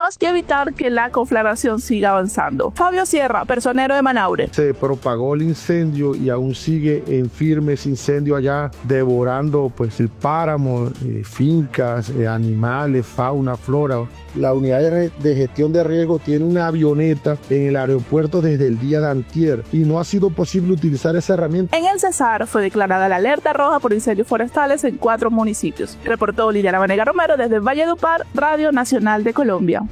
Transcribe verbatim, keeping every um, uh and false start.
daños y evitar que la conflagración siga avanzando. Fabio Sierra, personero de Manaure. Se propagó el incendio y aún sigue en firme ese incendio allá, devorando pues el páramo, eh, fincas, eh, animales, fauna, flora. La unidad de, de gestión de riesgo tiene una avioneta en el aeropuerto desde el día de antier y no ha sido posible utilizar esa herramienta. En el Cesar fue declarada la alerta roja por incendios forestales en cuatro municipios. Reportó Liliana Vanega Romero desde Valledupar, Radio Nacional de Colombia.